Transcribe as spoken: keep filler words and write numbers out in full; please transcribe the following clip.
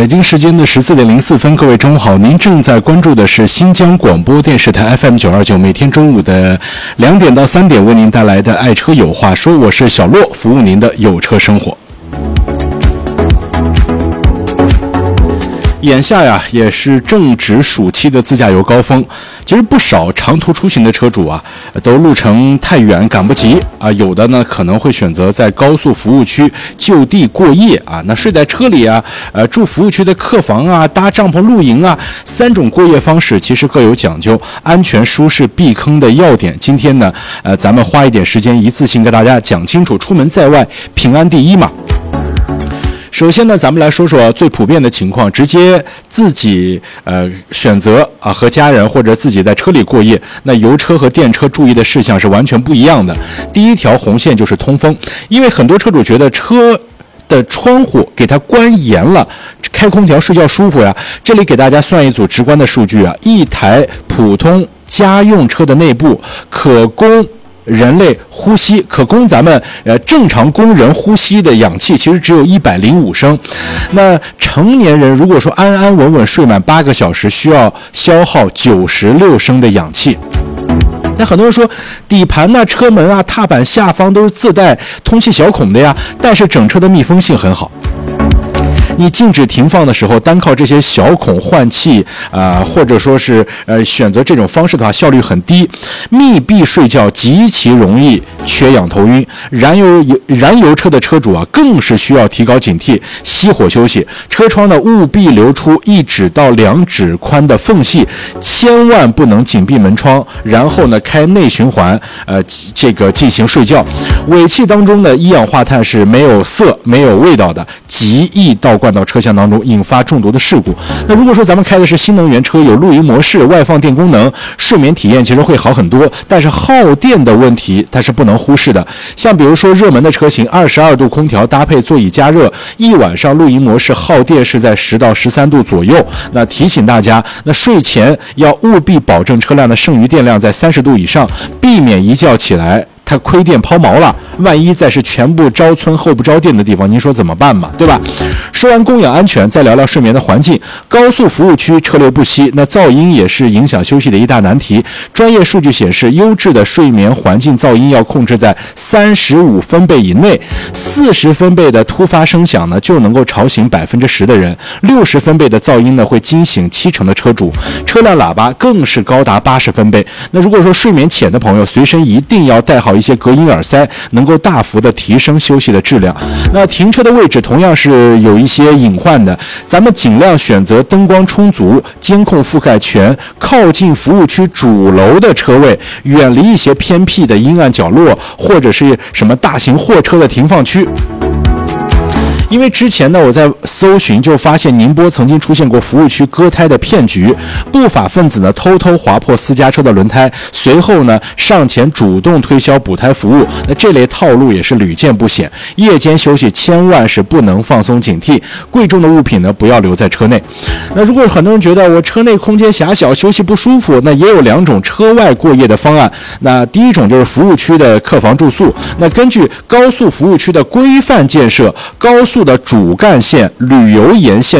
北京时间的十四点零四分，各位中午好，您正在关注的是新疆广播电视台 F M 九二九，每天中午的两点到三点为您带来的爱车有话说，我是小洛，服务您的有车生活。眼下呀，也是正值暑期的自驾游高峰。其实不少长途出行的车主啊，都路程太远赶不及啊，有的呢可能会选择在高速服务区就地过夜啊，那睡在车里啊，呃住服务区的客房啊，搭帐篷露营啊，三种过夜方式其实各有讲究，安全舒适避坑的要点。今天呢，呃，咱们花一点时间一次性给大家讲清楚，出门在外平安第一嘛。首先呢，咱们来说说最普遍的情况，直接自己呃选择啊和家人或者自己在车里过夜，那油车和电车注意的事项是完全不一样的。第一条红线就是通风，因为很多车主觉得车的窗户给它关严了，开空调睡觉舒服呀。这里给大家算一组直观的数据啊，一台普通家用车的内部可供人类呼吸可供咱们呃正常工人呼吸的氧气其实只有一百零五升，那成年人如果说安安稳稳睡满八个小时，需要消耗九十六升的氧气。那很多人说底盘呢、车门啊、踏板下方都是自带通气小孔的呀，但是整车的密封性很好。你静止停放的时候，单靠这些小孔换气啊、呃，或者说是呃选择这种方式的话，效率很低。密闭睡觉极其容易缺氧头晕。燃油燃油车的车主啊，更是需要提高警惕，熄火休息。车窗呢，务必留出一指到两指宽的缝隙，千万不能紧闭门窗。然后呢，开内循环，呃，这个进行睡觉。尾气当中的一氧化碳是没有色、没有味道的，极易倒灌到车厢当中，引发中毒的事故。那如果说咱们开的是新能源车，有露营模式、外放电功能，睡眠体验其实会好很多。但是耗电的问题它是不能忽视的。像比如说热门的车型，二十二度空调搭配座椅加热，一晚上露营模式耗电是在十到十三度左右。那提醒大家，那睡前要务必保证车辆的剩余电量在三十度以上，避免一觉起来它亏电抛锚了，万一再是全部招村后不招电的地方，您说怎么办嘛？对吧？说完供氧安全，再聊聊睡眠的环境。高速服务区车流不息，那噪音也是影响休息的一大难题。专业数据显示，优质的睡眠环境噪音要控制在三十五分贝以内，四十分贝的突发声响呢就能够吵醒百分之十的人，六十分贝的噪音呢会惊醒七成的车主。车辆喇叭更是高达八十分贝。那如果说睡眠浅的朋友，随身一定要带好一些隔音耳塞，能够大幅的提升休息的质量。那停车的位置同样是有一些隐患的，咱们尽量选择灯光充足、监控覆盖全、靠近服务区主楼的车位，远离一些偏僻的阴暗角落，或者是什么大型货车的停放区。因为之前呢，我在搜寻就发现宁波曾经出现过服务区割胎的骗局，不法分子呢偷偷划破私家车的轮胎，随后呢上前主动推销补胎服务。那这类套路也是屡见不鲜。夜间休息千万是不能放松警惕，贵重的物品呢不要留在车内。那如果很多人觉得我车内空间狭小，休息不舒服，那也有两种车外过夜的方案。那第一种就是服务区的客房住宿。那根据高速服务区的规范建设，高速的主干线、旅游沿线